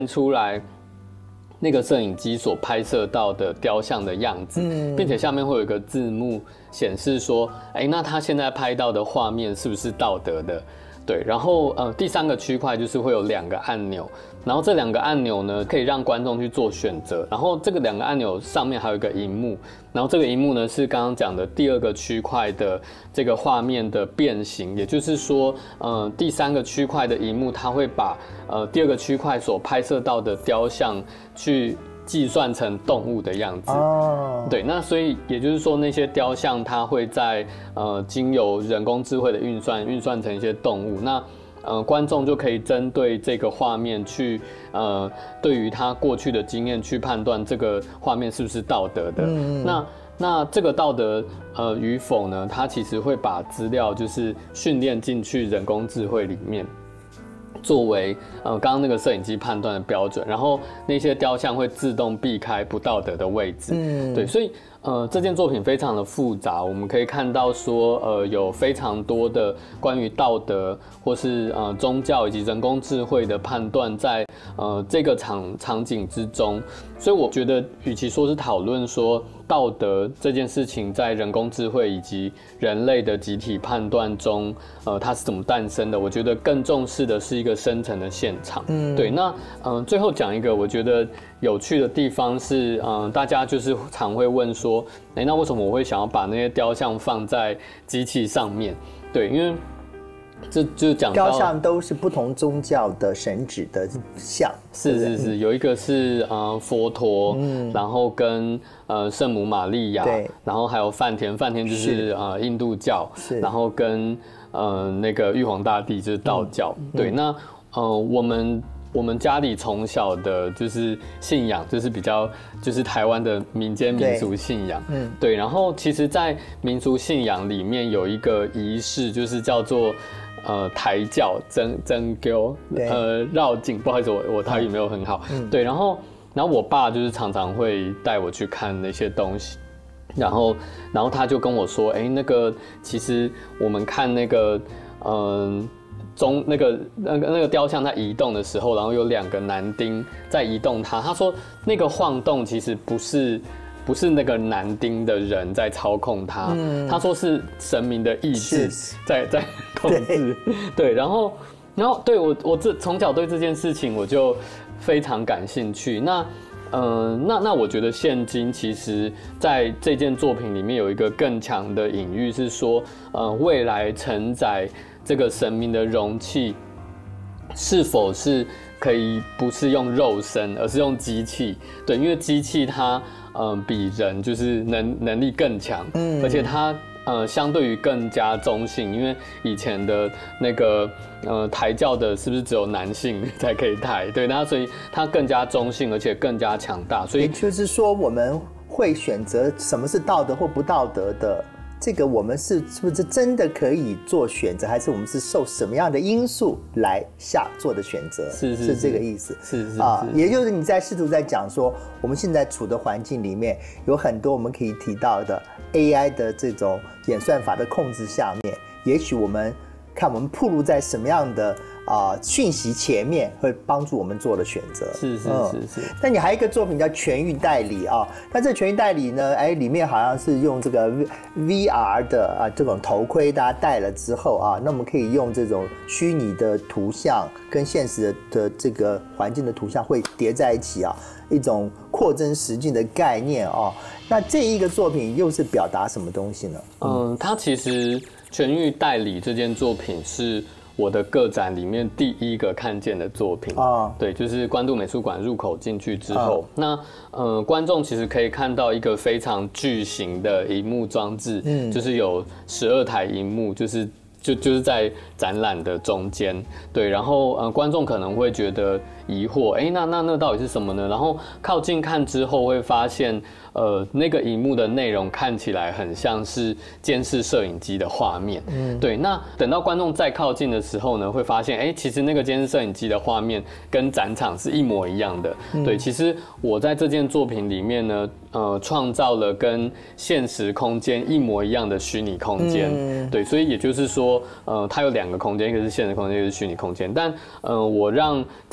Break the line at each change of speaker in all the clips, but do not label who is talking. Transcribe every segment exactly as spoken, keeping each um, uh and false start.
出来那个摄影机所拍摄到的雕像的样子，嗯、并且下面会有一个字幕显示说，哎，那他现在拍到的画面是不是道德的？对，然后呃，第三个区块就是会有两个按钮，然后这两个按钮呢，可以让观众去做选择，然后这个两个按钮上面还有一个萤幕，然后这个萤幕呢是刚刚讲的第二个区块的这个画面的变形，也就是说，呃，第三个区块的萤幕它会把呃第二个区块所拍摄到的雕像去计算成动物的样子哦，对，那所以也就是说，那些雕像它会在呃经由人工智慧的运算，运算成一些动物。那呃观众就可以针对这个画面去呃对于他过去的经验去判断这个画面是不是道德的。嗯、那那这个道德呃与否呢？它其实会把资料就是训练进去人工智慧里面。作为呃刚刚那个摄影机判断的标准，然后那些雕像会自动避开不道德的位置。嗯，对，所以呃这件作品非常的复杂，我们可以看到说呃有非常多的关于道德或是呃宗教以及人工智慧的判断在呃这个场场景之中，所以我觉得与其说是讨论说道德这件事情在人工智慧以及人类的集体判断中，呃，它是怎么诞生的？我觉得更重视的是一个生成的现场。嗯，对。那嗯、呃，最后讲一个我觉得有趣的地方是，嗯、呃，大家就是常会问说，哎，那为什么我会想要把那些雕像放在机器上面？对，因为这就讲到
雕像都是不同宗教的神祇的像，
是是是，有一个是呃佛陀，嗯，然后跟呃圣母玛利亚，
对，
然后还有梵天，梵天就是呃印度教，是，然后跟呃那个玉皇大帝就是道教，嗯、对，那呃我们。我们家里从小的就是信仰，就是比较就是台湾的民间民俗信仰，嗯，对。然后其实，在民俗信仰里面有一个仪式，就是叫做呃抬轿征征丢，呃绕境。不好意思，我我台语没有很好，嗯，对。然后然后我爸就是常常会带我去看那些东西。然后，然后他就跟我说：“哎，那个其实我们看那个，嗯、呃。”中那个那个那个雕像在移动的时候，然后有两个男丁在移动它。他说那个晃动其实不是不是那个男丁的人在操控它，嗯、他说是神明的意志在在控制。对，对，然后然后对我我这从小对这件事情我就非常感兴趣。那呃那那我觉得现今其实在这件作品里面有一个更强的隐喻是说，呃未来承载这个神明的容器是否是可以不是用肉身，而是用机器？对，因为机器它呃比人就是能能力更强，嗯，而且它呃相对于更加中性，因为以前的那个呃抬轿的是不是只有男性才可以抬？对，那所以它更加中性，而且更加强大。所以
也就是说，我们会选择什么是道德或不道德的。这个我们是是不是真的可以做选择，还是我们是受什么样的因素来下做的选择？
是是
是, 是这个意思。
是是
啊，也就是你在试图在讲说，我们现在处的环境里面有很多我们可以提到的 A I 的这种演算法的控制下面，也许我们看我们暴露在什么样的啊、呃、讯息前面，会帮助我们做的选择。
是是是是。
那、嗯、你还有一个作品叫《全域代理》啊，那这《全域代理》呢，哎，里面好像是用这个 V R 的啊这种头盔，大家戴了之后啊，那我们可以用这种虚拟的图像跟现实的这个环境的图像会叠在一起啊，一种扩增实境的概念啊。那这一个作品又是表达什么东西呢？
嗯，它其实《全域代理》这件作品是我的个展里面第一个看见的作品啊，哦、对，就是关渡美术馆入口进去之后，哦、那呃，观众其实可以看到一个非常巨型的萤幕装置，嗯，就是有十二台萤幕，就是就就是在展览的中间，对，然后呃，观众可能会觉得疑惑，哎，那那那到底是什么呢？然后靠近看之后会发现。呃，那个萤幕的内容看起来很像是监视摄影机的画面，嗯，对。那等到观众再靠近的时候呢，会发现，哎，其实那个监视摄影机的画面跟展场是一模一样的。嗯、对，其实我在这件作品里面呢，呃，创造了跟现实空间一模一样的虚拟空间。嗯、对，所以也就是说，呃，它有两个空间，一个是现实空间，一个是虚拟空间。但呃，我让这个虚拟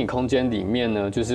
拟空间里面呢，就是